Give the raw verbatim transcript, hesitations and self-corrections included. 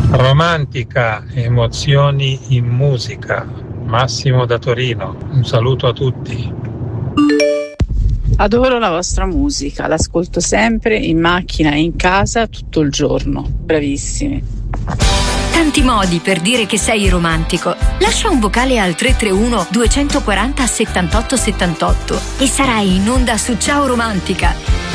Romantica, emozioni in musica. Massimo da Torino, un saluto a tutti. Adoro la vostra musica, l'ascolto sempre in macchina e in casa tutto il giorno. Bravissimi. Tanti modi per dire che sei romantico. Lascia un vocale al tre tre uno due quattro zero settantotto settantotto e sarai in onda su Ciao Romantica.